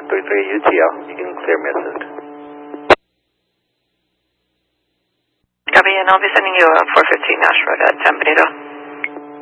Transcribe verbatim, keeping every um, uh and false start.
three three U T L. You can clear me assist. Copy, and I'll be sending you a four fifteen Nash Road at San Benito.